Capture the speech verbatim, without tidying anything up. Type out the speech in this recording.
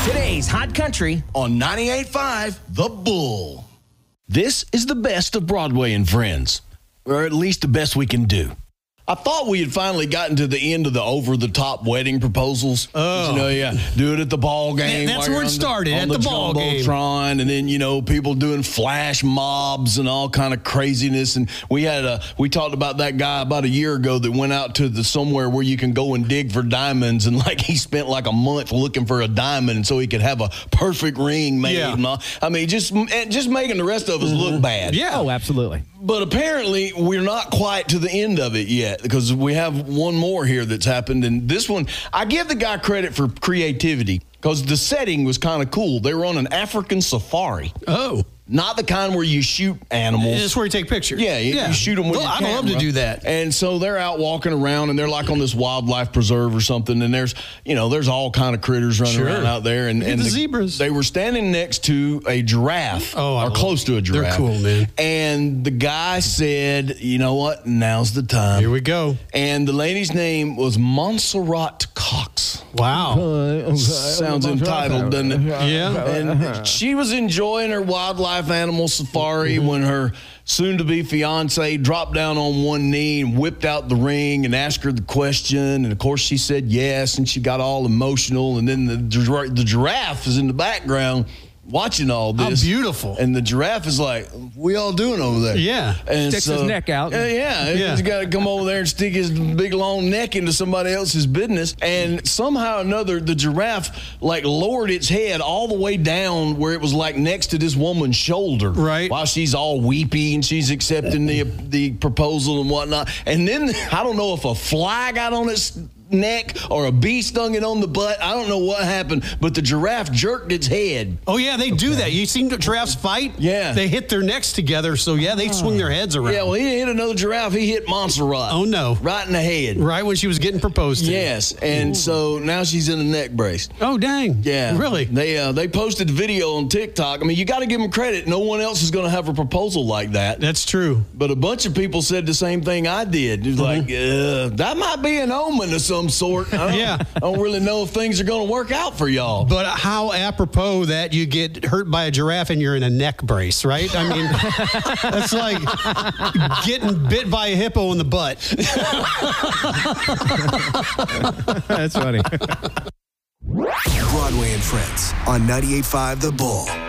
Today's Hot Country on ninety-eight point five The Bull. This is the best of Broadway and Friends, or at least the best we can do. I thought we had finally gotten to the end of the over-the-top wedding proposals. Oh. You know, yeah, do it at the ball game. That's while where you're it on started, on at the ball game. Jumbotron, and then, you know, people doing flash mobs and all kind of craziness. And we had a, we talked about that guy about a year ago that went out to the somewhere where you can go and dig for diamonds, and like he spent like a month looking for a diamond so he could have a perfect ring made. Yeah. And all. I mean, just just making the rest of us mm-hmm. look bad. Yeah. Oh, absolutely. But apparently, we're not quite to the end of it yet, because we have one more here that's happened. And this one, I give the guy credit for creativity, because the setting was kind of cool. They were on an African safari. Oh. Not the kind where you shoot animals. It's where you take pictures. Yeah, you, yeah. you shoot them with well, your I'd camera. love to do that. And so they're out walking around, and they're like on this wildlife preserve or something, and there's, you know, there's all kind of critters running Sure. around out there. And, Look at and the zebras. They were standing next to a giraffe, Oh, I or love- close to a giraffe. They're cool, man. And the guy said, you know what, now's the time. Here we go. And the lady's name was Montserrat Cox. Wow. Sounds entitled, doesn't it? Yeah. And she was enjoying her wildlife animal safari Mm-hmm. when her soon-to-be fiance dropped down on one knee and whipped out the ring and asked her the question. And, of course, she said yes, and she got all emotional. And then the, gir- the giraffe is in the background watching all How this. beautiful. And the giraffe is like, what y'all doing over there? Yeah. And Sticks his neck out. Yeah, yeah. Yeah. He's got to come over there and stick his big long neck into somebody else's business. And somehow or another, the giraffe like lowered its head all the way down where it was like next to this woman's shoulder. Right. While she's all weepy and she's accepting the the proposal and whatnot. And then I don't know if a fly got on its neck or a bee stung it on the butt. I don't know what happened, but the giraffe jerked its head. Oh, yeah, they do that. You seen the giraffes fight? Yeah. They hit their necks together, so, yeah, they swing their heads around. Yeah, well, he didn't hit another giraffe. He hit Montserrat. Oh, no. Right in the head. Right when she was getting proposed to. Yes, and so now she's in a neck brace. Oh, dang. Yeah. Really? They uh, they posted the video on TikTok. I mean, you got to give them credit. No one else is going to have a proposal like that. That's true. But a bunch of people said the same thing I did. It was like, uh, that might be an omen of some sort. I don't, Yeah. I don't really know if things are going to work out for y'all. But how apropos that you get hurt by a giraffe and you're in a neck brace, right? I mean, that's like getting bit by a hippo in the butt. That's funny. Broadway and Friends on ninety-eight point five The Bull.